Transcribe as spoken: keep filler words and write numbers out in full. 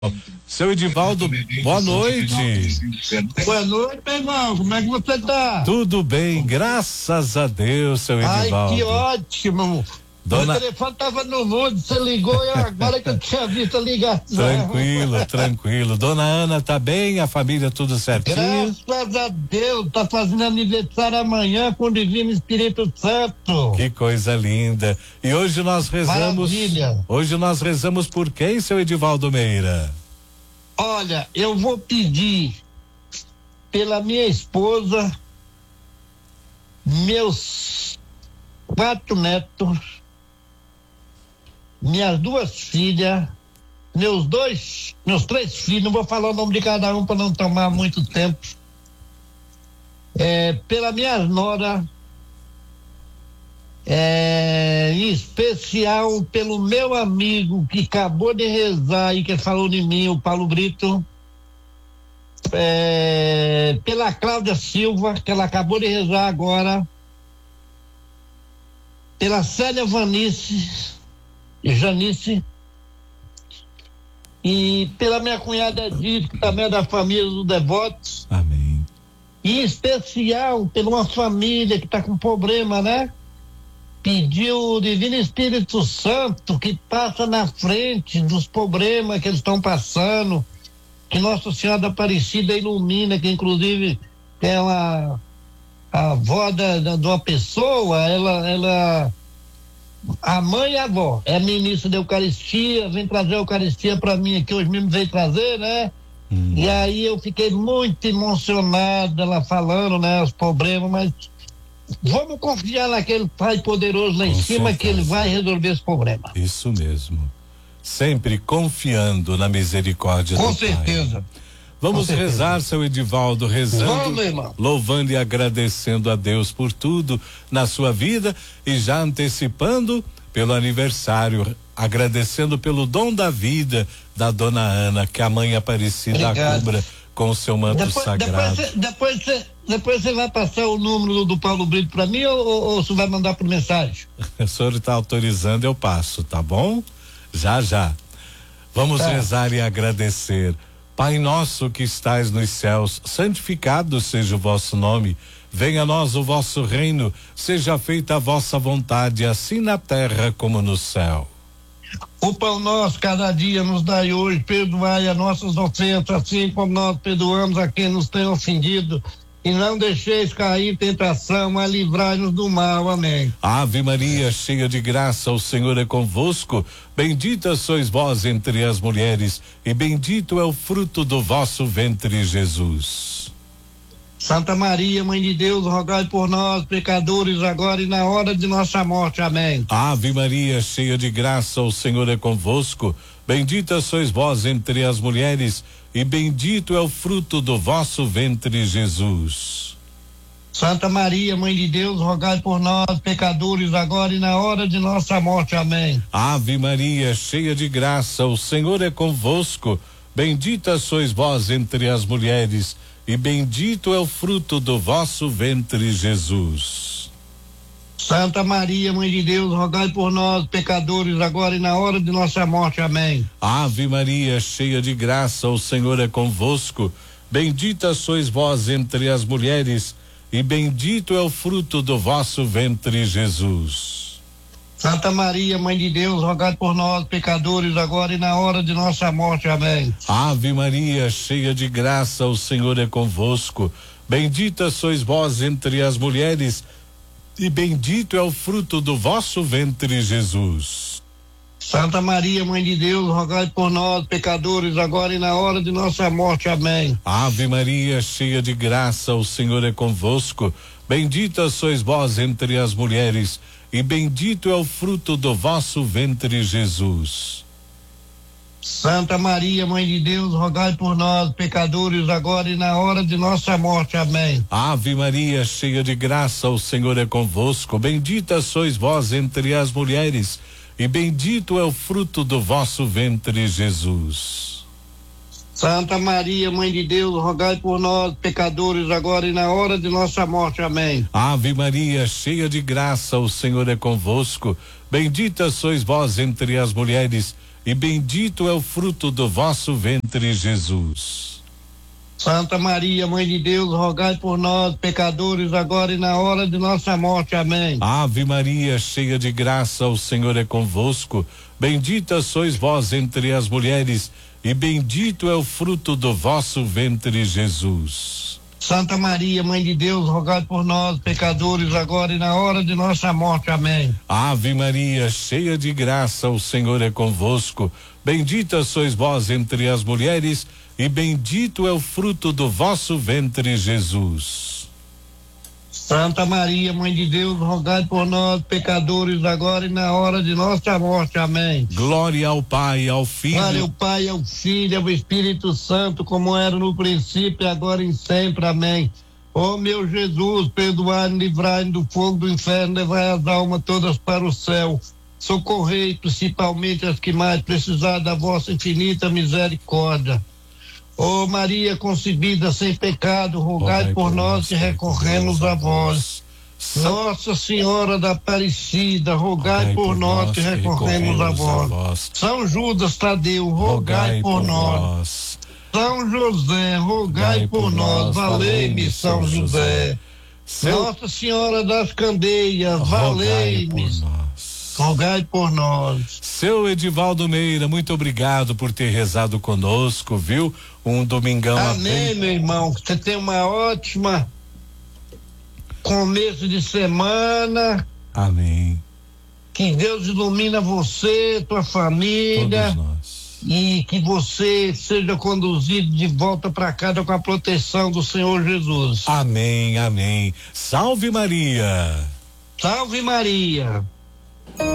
Seu Edivaldo, boa noite. Boa noite, meu irmão. Como é que você tá? Tudo bem, graças a Deus, seu Edivaldo. Ai, que ótimo. Dona... O telefone tava no mudo, você ligou e agora que eu tinha visto a ligação. Tranquilo, tranquilo. Dona Ana tá bem? A família tudo certinho? Graças a Deus, tá fazendo aniversário amanhã com o Divino Espírito Santo. Que coisa linda. E hoje nós rezamos. Maravilha. Hoje nós rezamos por quem, seu Edivaldo Meira? Olha, eu vou pedir pela minha esposa, meus quatro netos, minhas duas filhas, meus dois, meus três filhos, não vou falar o nome de cada um para não tomar muito tempo. É, pela minha nora, é, em especial pelo meu amigo que acabou de rezar e que falou de mim, o Paulo Brito, é, pela Cláudia Silva, que ela acabou de rezar agora, pela Célia Vanice, Janice, e pela minha cunhada Edith, que também é da família do Devotos. Amém. E em especial pela uma família que está com problema, né? Pediu o Divino Espírito Santo que passa na frente dos problemas que eles estão passando, que Nossa Senhora da Aparecida ilumina, que inclusive é uma a avó da, da, de uma pessoa, ela, ela a mãe e a avó é ministra da Eucaristia, vem trazer a Eucaristia para mim aqui, hoje mesmo veio trazer, né? Hum. E aí eu fiquei muito emocionado, ela falando, né, os problemas, mas vamos confiar naquele Pai poderoso lá em cima, certeza, que ele vai resolver esse problema. Isso mesmo. Sempre confiando na misericórdia do Pai. Com certeza. Vamos Com rezar, certeza. Seu Edivaldo, rezando, Vamos, irmão. Louvando e agradecendo a Deus por tudo na sua vida e já antecipando pelo aniversário, agradecendo pelo dom da vida da Dona Ana, que a Mãe Aparecida a cubra com o seu manto depois, sagrado. Depois você depois você vai passar o número do, do Paulo Brito para mim ou, ou, ou você vai mandar por mensagem? O senhor está autorizando, eu passo, tá bom? Já, já. Vamos tá. rezar e agradecer. Pai nosso que estais nos céus, santificado seja o vosso nome. Venha a nós o vosso reino, seja feita a vossa vontade, assim na terra como no céu. O pão nosso cada dia nos dai hoje, perdoai as nossas ofensas, assim como nós perdoamos a quem nos tem ofendido. E não deixeis cair em tentação, mas livrai-nos do mal. Amém. Ave Maria, cheia de graça, o Senhor é convosco. Bendita sois vós entre as mulheres, e bendito é o fruto do vosso ventre, Jesus. Santa Maria, Mãe de Deus, rogai por nós, pecadores, agora e na hora de nossa morte. Amém. Ave Maria, cheia de graça, o Senhor é convosco. Bendita sois vós entre as mulheres, e bendito é o fruto do vosso ventre, Jesus. Santa Maria, Mãe de Deus, rogai por nós, pecadores, agora e na hora de nossa morte. Amém. Ave Maria, cheia de graça, o Senhor é convosco. Bendita sois vós entre as mulheres, e bendito é o fruto do vosso ventre, Jesus. Santa Maria, Mãe de Deus, rogai por nós, pecadores, agora e na hora de nossa morte. Amém. Ave Maria, cheia de graça, o Senhor é convosco. Bendita sois vós entre as mulheres, e bendito é o fruto do vosso ventre, Jesus. Santa Maria, Mãe de Deus, rogai por nós, pecadores, agora e na hora de nossa morte. Amém. Ave Maria, cheia de graça, o Senhor é convosco. Bendita sois vós entre as mulheres, e bendito é o fruto do vosso ventre, Jesus. Santa Maria, Mãe de Deus, rogai por nós, pecadores, agora e na hora de nossa morte. Amém. Ave Maria, cheia de graça, o Senhor é convosco. Bendita sois vós entre as mulheres, e bendito é o fruto do vosso ventre, Jesus. Santa Maria, Mãe de Deus, rogai por nós, pecadores, agora e na hora de nossa morte. Amém. Ave Maria, cheia de graça, o Senhor é convosco. Bendita sois vós entre as mulheres, e bendito é o fruto do vosso ventre, Jesus. Santa Maria, Mãe de Deus, rogai por nós, pecadores, agora e na hora de nossa morte. Amém. Ave Maria, cheia de graça, o Senhor é convosco. Bendita sois vós entre as mulheres, e bendito é o fruto do vosso ventre, Jesus. Santa Maria, Mãe de Deus, rogai por nós, pecadores, agora e na hora de nossa morte. Amém. Ave Maria, cheia de graça, o Senhor é convosco. Bendita sois vós entre as mulheres, e bendito é o fruto do vosso ventre, Jesus. Santa Maria, Mãe de Deus, rogai por nós, pecadores, agora e na hora de nossa morte. Amém. Ave Maria, cheia de graça, o Senhor é convosco. Bendita sois vós entre as mulheres, e bendito é o fruto do vosso ventre, Jesus. Santa Maria, Mãe de Deus, rogai por nós, pecadores, agora e na hora de nossa morte. Amém. Glória ao Pai, ao Filho. Glória ao Pai, ao Filho, ao Espírito Santo, como era no princípio, agora e sempre. Amém. Ó meu Jesus, perdoai-me, livrai-me do fogo do inferno, levai as almas todas para o céu. Socorrei principalmente as que mais precisarem da vossa infinita misericórdia. Ó Maria concebida sem pecado, rogai por, por nós que recorremos a vós. Nossa Senhora da Aparecida, rogai, rogai por, por nós que recorremos a vós. a vós. São Judas Tadeu, rogai, rogai por, por nós. nós. São José, rogai, rogai por, por nós. Valei-me, São José. Seu... Nossa Senhora das Candeias, valei-me. Rogai por nós. Seu Edivaldo Meira, muito obrigado por ter rezado conosco, viu? Um domingão. Amém, bem... meu irmão. Você tem uma ótima começo de semana. Amém. Que Deus ilumina você, tua família. Todos nós. E que você seja conduzido de volta para casa com a proteção do Senhor Jesus. Amém, amém. Salve Maria. Salve Maria.